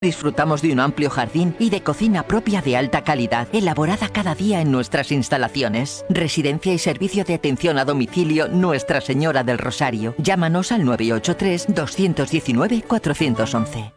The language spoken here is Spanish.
disfrutamos de un amplio jardín y de cocina propia de alta calidad, elaborada cada día en nuestras instalaciones. Residencia y servicio de atención a domicilio Nuestra Señora del Rosario. Llámanos al 983 219 411.